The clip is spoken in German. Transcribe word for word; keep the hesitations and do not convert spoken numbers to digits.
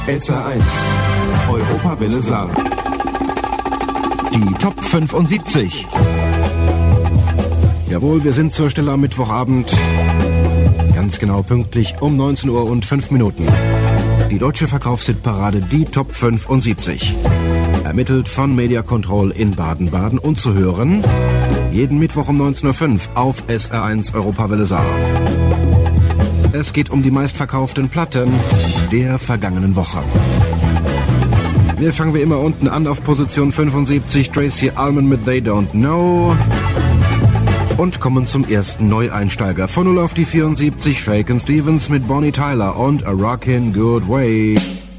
S R eins Europawelle Saar. Die Top fünfundsiebzig. Jawohl, wir sind zur Stelle am Mittwochabend. Ganz genau pünktlich um neunzehn Uhr und fünf Minuten. Die deutsche Verkaufshitparade, die Top fünfundsiebzig. Ermittelt von Media Control in Baden-Baden und zu hören jeden Mittwoch um neunzehn Uhr fünf auf S R eins Europawelle Saar. Es geht um die meistverkauften Platten der vergangenen Woche. Wir fangen wie immer unten an auf Position fünfundsiebzig, Tracy Ullman mit They Don't Know. Und kommen zum ersten Neueinsteiger. Von null auf die vierundsiebzig, Shakin' Stevens mit Bonnie Tyler und A Rockin' Good Way.